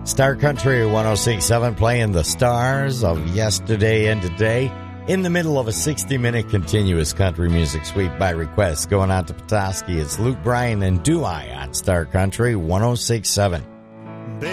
Star Country 106.7 playing the stars of yesterday and today in the middle of a 60-minute continuous country music sweep by request. Going out to Petoskey, it's Luke Bryan and Do I on Star Country 106.7.